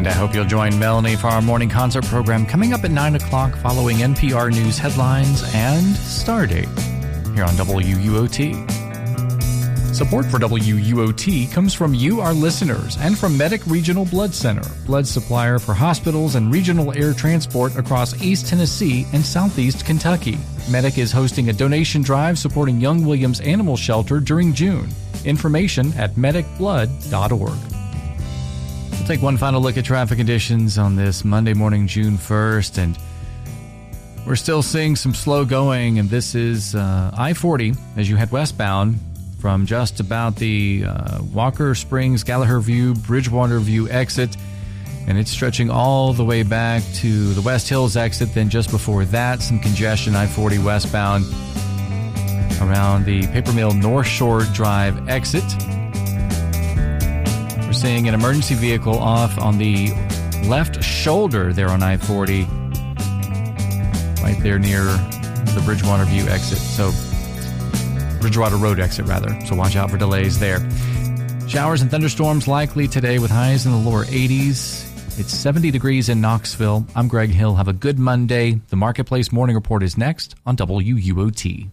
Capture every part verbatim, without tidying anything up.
And I hope you'll join Melanie for our morning concert program coming up at nine o'clock following N P R News headlines and Stardate here on W U O T. Support for W U O T comes from you, our listeners, and from Medic Regional Blood Center, blood supplier for hospitals and regional air transport across East Tennessee and Southeast Kentucky. Medic is hosting a donation drive supporting Young Williams Animal Shelter during June. Information at medic blood dot org. We'll take one final look at traffic conditions on this Monday morning, June first, and we're still seeing some slow going, and this is uh, I forty as you head westbound from just about the uh, Walker Springs, Gallagher View, Bridgewater View exit, and it's stretching all the way back to the West Hills exit. Then just before that, some congestion I forty westbound around the Paper Mill North Shore Drive exit. We're seeing an emergency vehicle off on the left shoulder there on I forty, right there near the Bridgewater View exit. So Bridgewater Road exit, rather. So watch out for delays there. Showers and thunderstorms likely today with highs in the lower eighties. It's seventy degrees in Knoxville. I'm Greg Hill. Have a good Monday. The Marketplace Morning Report is next on W U O T.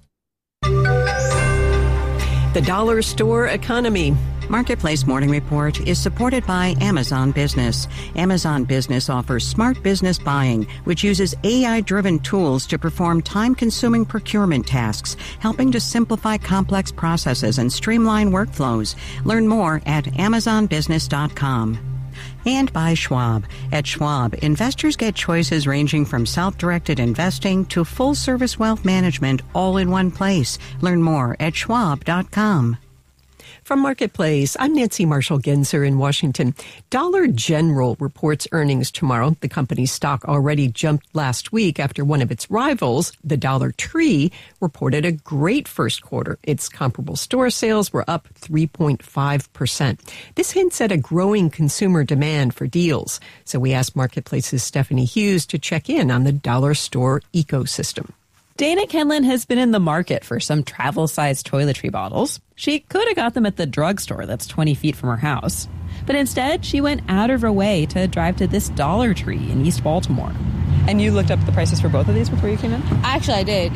The Dollar Store Economy. Marketplace Morning Report is supported by Amazon Business. Amazon Business offers smart business buying, which uses A I-driven tools to perform time-consuming procurement tasks, helping to simplify complex processes and streamline workflows. Learn more at amazon business dot com. And by Schwab. At Schwab, investors get choices ranging from self-directed investing to full-service wealth management all in one place. Learn more at schwab dot com. From Marketplace, I'm Nancy Marshall-Genzer in Washington. Dollar General reports earnings tomorrow. The company's stock already jumped last week after one of its rivals, the Dollar Tree, reported a great first quarter. Its comparable store sales were up three point five percent. This hints at a growing consumer demand for deals. So we asked Marketplace's Stephanie Hughes to check in on the dollar store ecosystem. Dana Kenlin has been in the market for some travel-sized toiletry bottles. She could have got them at the drugstore that's twenty feet from her house. But instead, she went out of her way to drive to this Dollar Tree in East Baltimore. And you looked up the prices for both of these before you came in? Actually, I did.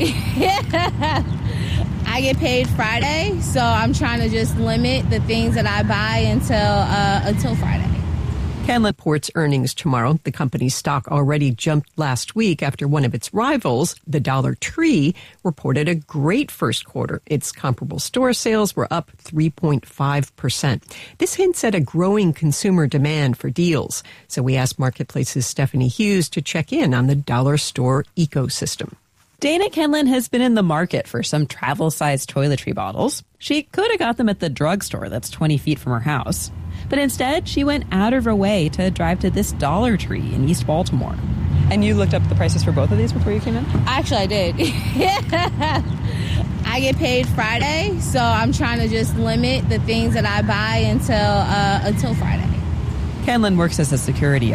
I get paid Friday, so I'm trying to just limit the things that I buy until uh, until Friday. Kenlin reports earnings tomorrow. The company's stock already jumped last week after one of its rivals, the Dollar Tree, reported a great first quarter. Its comparable store sales were up three point five percent. This hints at a growing consumer demand for deals. So we asked Marketplace's Stephanie Hughes to check in on the dollar store ecosystem. Dana Kenlin has been in the market for some travel-sized toiletry bottles. She could have got them at the drugstore that's twenty feet from her house. But instead, she went out of her way to drive to this Dollar Tree in East Baltimore. And you looked up the prices for both of these before you came in? Actually, I did. I get paid Friday, so I'm trying to just limit the things that I buy until uh, until Friday. Kenlin works as a security